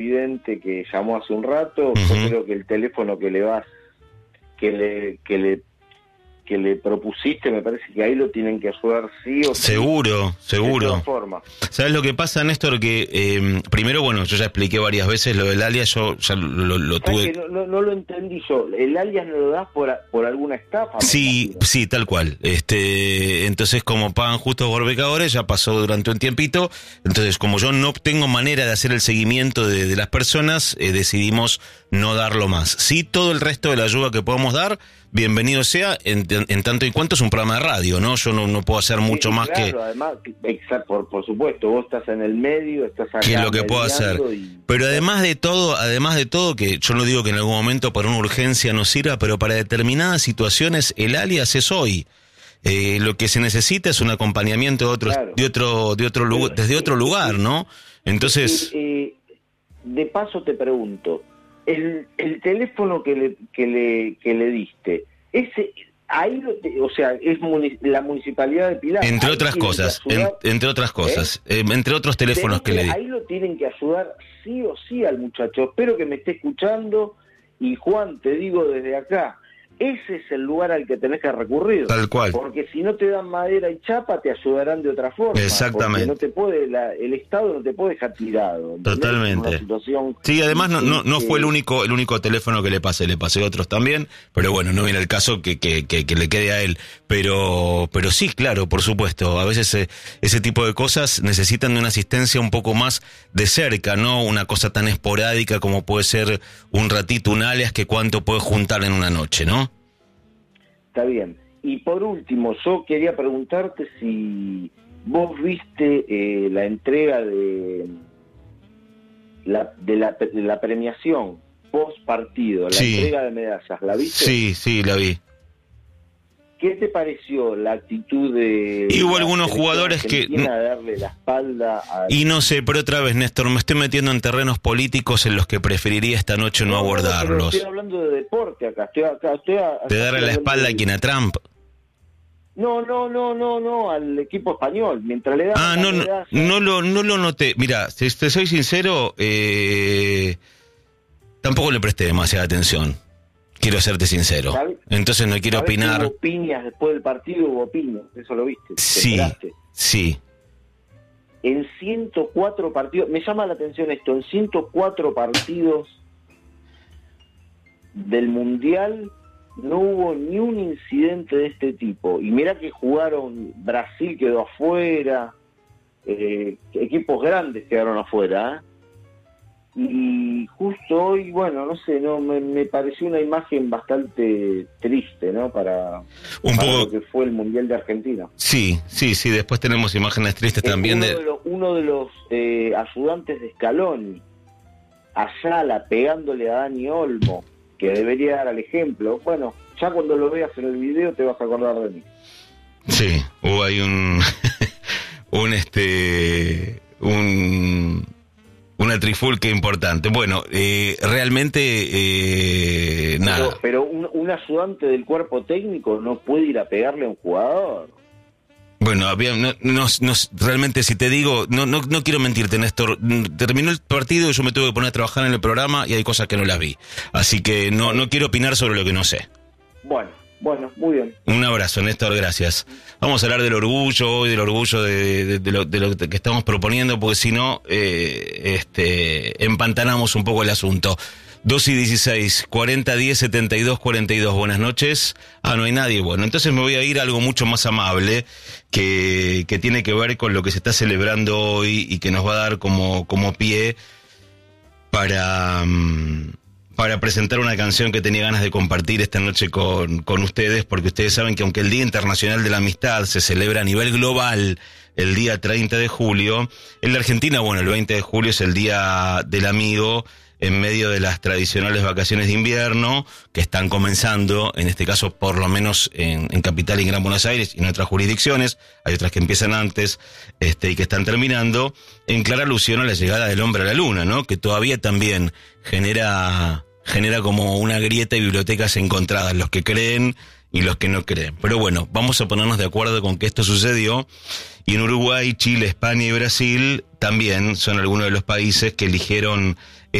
evidente que llamó hace un rato. Yo creo que el teléfono que le propusiste, me parece que ahí lo tienen que ayudar sí o sí. Seguro. De todas formas. ¿Sabes lo que pasa, Néstor? Que primero, bueno, yo ya expliqué varias veces lo del alias, yo ya lo tuve... No lo entendí yo. ¿El alias no lo das por alguna estafa? Sí, tal cual. Entonces, como pagan justo por pecadores, ya pasó durante un tiempito. Entonces, como yo no tengo manera de hacer el seguimiento de las personas, decidimos no darlo más. Sí, todo el resto de la ayuda que podamos dar, bienvenido sea, en tanto y cuanto es un programa de radio, ¿no? Yo no puedo hacer mucho más claro, que... Además, por supuesto, vos estás en el medio, estás acá... Que es lo que puedo hacer. Pero además de todo, que yo no digo que en algún momento para una urgencia no sirva, pero para determinadas situaciones el alias es hoy. Lo que se necesita es un acompañamiento desde otro lugar, ¿no? Entonces... de paso te pregunto, el teléfono que le diste, ese ahí es la municipalidad de Pilar. Entre otras cosas, entre otros teléfonos que le di. Ahí lo tienen que ayudar sí o sí al muchacho. Espero que me esté escuchando y Juan, te digo desde acá, ese es el lugar al que tenés que recurrir. Tal cual. Porque si no te dan madera y chapa, te ayudarán de otra forma. Exactamente. Porque el Estado no te puede dejar tirado. Totalmente. Una situación... Sí, además no fue el único teléfono que le pasé otros también, pero bueno, no viene el caso que le quede a él. Pero sí, claro, por supuesto, a veces ese tipo de cosas necesitan de una asistencia un poco más de cerca, no una cosa tan esporádica como puede ser un ratito, un alias, que cuánto puede juntar en una noche, ¿no? Está bien. Y por último, yo quería preguntarte si vos viste la entrega de la premiación post partido, la entrega de medallas, ¿la viste? Sí, la vi. ¿Qué te pareció la actitud de... Y hubo algunos jugadores que... de darle la espalda a... Y no sé, pero otra vez, Néstor, me estoy metiendo en terrenos políticos en los que preferiría esta noche no abordarlos. Pero estoy hablando de deporte acá. ¿De darle la espalda a quién? ¿A Trump? No, al equipo español. Mientras le dan no lo noté. Mira, si te soy sincero, tampoco le presté demasiada atención. Quiero serte sincero. Entonces no quiero opinar. Hubo piñas después del partido, hubo piñas. ¿Eso lo viste? Sí. En 104 partidos, me llama la atención esto, en 104 partidos del Mundial no hubo ni un incidente de este tipo. Y mirá que jugaron, Brasil quedó afuera, equipos grandes quedaron afuera, Y justo hoy, bueno, no sé, me pareció una imagen bastante triste, ¿no? Para lo que fue el Mundial de Argentina. Sí, después tenemos imágenes tristes también. Uno de los ayudantes de Scaloni, Ayala, pegándole a Dani Olmo, que debería dar al ejemplo. Bueno, ya cuando lo veas en el video te vas a acordar de mí. Sí, hubo ahí una trifulca importante. Bueno, realmente nada. Pero un ayudante del cuerpo técnico no puede ir a pegarle a un jugador. Bueno, realmente si te digo, no quiero mentirte, Néstor, terminó el partido y yo me tuve que poner a trabajar en el programa y hay cosas que no las vi. Así que no quiero opinar sobre lo que no sé. Bueno, muy bien. Un abrazo, Néstor, gracias. Vamos a hablar del orgullo hoy, del orgullo de lo que estamos proponiendo, porque si no, empantanamos un poco el asunto. 2:16, 4010 72 42. Buenas noches. No hay nadie. Bueno, entonces me voy a ir a algo mucho más amable que tiene que ver con lo que se está celebrando hoy y que nos va a dar como pie para presentar una canción que tenía ganas de compartir esta noche con ustedes, porque ustedes saben que aunque el Día Internacional de la Amistad se celebra a nivel global el día 30 de julio, en la Argentina, bueno, el 20 de julio es el Día del Amigo, en medio de las tradicionales vacaciones de invierno que están comenzando, en este caso por lo menos en Capital y en Gran Buenos Aires y en otras jurisdicciones, hay otras que empiezan antes y que están terminando, en clara alusión a la llegada del hombre a la luna, ¿no? Que todavía también genera como una grieta y bibliotecas encontradas, los que creen y los que no creen. Pero bueno, vamos a ponernos de acuerdo con que esto sucedió, y en Uruguay, Chile, España y Brasil también son algunos de los países que eligieron